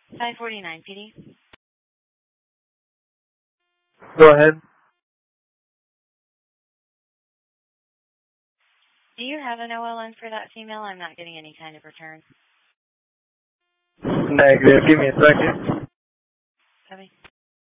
549 PD. Go ahead. Do you have an OLN for that female? I'm not getting any kind of return. Negative. Give me a second. Copy.